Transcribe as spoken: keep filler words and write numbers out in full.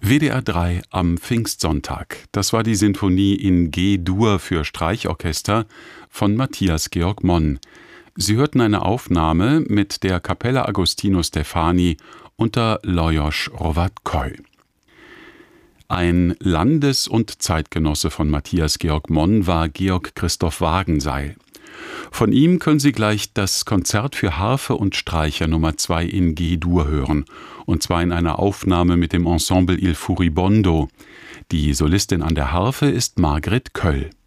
W D R drei am Pfingstsonntag. Das war die Sinfonie in G-Dur für Streichorchester von Matthias Georg Monn. Sie hörten eine Aufnahme mit der Kapella Agostino Stefani unter Lajos Rowatkoy. Ein Landes- und Zeitgenosse von Matthias Georg Monn war Georg Christoph Wagenseil. Von ihm können Sie gleich das Konzert für Harfe und Streicher Nummer zwei in G-Dur hören, und zwar in einer Aufnahme mit dem Ensemble Il Furibondo. Die Solistin an der Harfe ist Margret Köll.